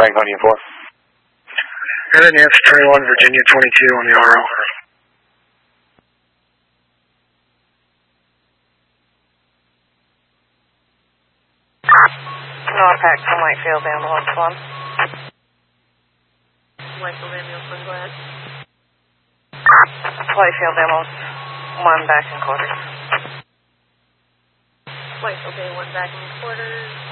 Franklin Union 4. And then Nancy 21, Virginia 22 on the RO. Norpac from Whitefield, ambulance 1. Whitefield, ambulance 1, go ahead. Whitefield, ambulance 1, back in quarters. Whitefield, A1, back in quarters.